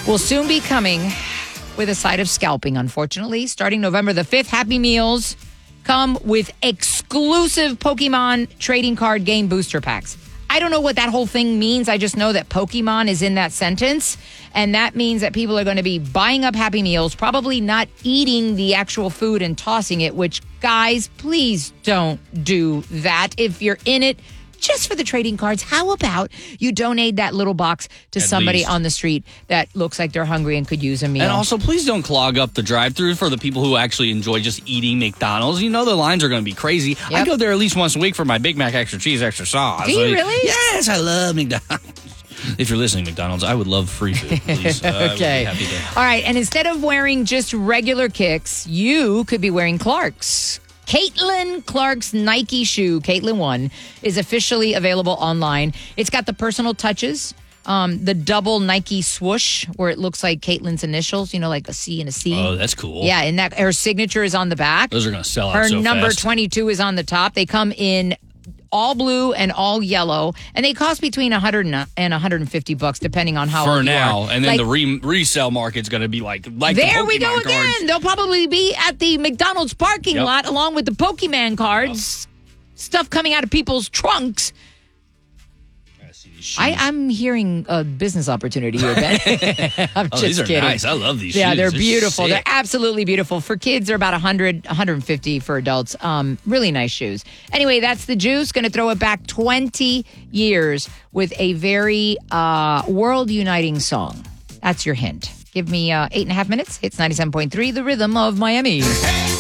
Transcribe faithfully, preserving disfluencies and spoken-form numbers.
will soon be coming with a side of scalping, unfortunately. Starting November the fifth, Happy Meals come with exclusive Pokemon trading card game booster packs. I don't know what that whole thing means. I just know that Pokemon is in that sentence. And that means that people are going to be buying up Happy Meals, probably not eating the actual food and tossing it, which, guys, please don't do that. If you're in it just for the trading cards, how about you donate that little box to At somebody least. on the street that looks like they're hungry and could use a meal? And also, please don't clog up the drive-thru for the people who actually enjoy just eating McDonald's. You know the lines are going to be crazy. Yep. I go there at least once a week for my Big Mac extra cheese, extra sauce. Do you Like, really? Yes, I love McDonald's. If you're listening, McDonald's, I would love free food, please. Uh, I would be Okay. happy to. All right. And instead of wearing just regular kicks, you could be wearing Clark's. Caitlin Clark's Nike shoe, Caitlin One, is officially available online. It's got the personal touches, um, the double Nike swoosh, where it looks like Caitlin's initials, you know, like a C and a C. Oh, that's cool. Yeah, and that her signature is on the back. Those are going to sell out Her so number fast. twenty-two is on the top. They come in all blue and all yellow, and they cost between one hundred and one hundred fifty bucks, depending on how For old you now, are. and then Like, the re- resale market's going to be like like there the we go Pokemon again. cards. They'll probably be at the McDonald's parking Yep. lot along with the Pokemon cards. Stuff coming out of people's trunks. I see these shoes. I, I'm hearing a business opportunity here, Ben. I'm oh, just these are kidding. nice. I love these Yeah, shoes. they're beautiful. sick. They're absolutely beautiful. For kids, they're about one hundred, one hundred fifty for adults. Um, really nice shoes. Anyway, that's the juice. Going to throw it back twenty years with a very uh, world-uniting song. That's your hint. Give me uh, eight and a half minutes. It's ninety-seven point three, the rhythm of Miami. Hey!